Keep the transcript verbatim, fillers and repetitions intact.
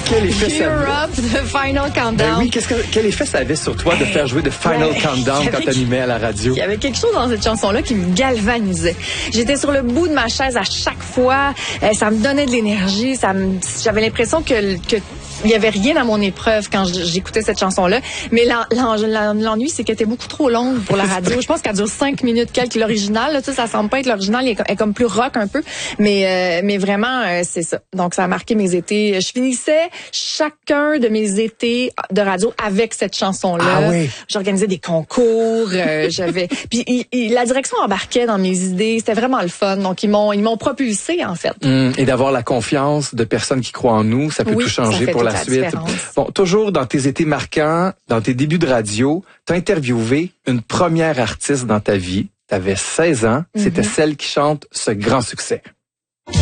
quel effet ça avait? Europe, The Final Countdown. Ben oui, qu'est-ce que, quel effet ça avait sur toi de faire jouer The Final Ouais. Countdown quand t'animais à la radio? Il y avait quelque chose dans cette chanson-là qui me galvanisait. J'étais sur le bout de ma chaise à chaque fois. Euh, ça me donnait de l'énergie. Ça me, j'avais l'impression que, que il y avait rien à mon épreuve quand j'écoutais cette chanson-là. Mais l'ennui, c'est qu'elle était beaucoup trop longue pour la radio. Je pense qu'elle dure cinq minutes quelques. L'original, là, tu sais, ça semble pas être l'original. Elle est comme plus rock un peu. Mais, euh, mais vraiment, euh, c'est ça. Donc, ça a marqué mes étés. Je finissais chacun de mes étés de radio avec cette chanson-là. Ah oui. J'organisais des concours. Euh, j'avais. Puis, il, il, la direction embarquait dans mes idées. C'était vraiment le fun. Donc, ils m'ont, ils m'ont propulsé, en fait. Mmh, et d'avoir la confiance de personnes qui croient en nous, ça peut oui, tout changer pour la, la suite. Différence. Bon, toujours dans tes étés marquants, dans tes débuts de radio, t'as interviewé une première artiste dans ta vie. T'avais seize ans. Mm-hmm. C'était celle qui chante ce grand succès.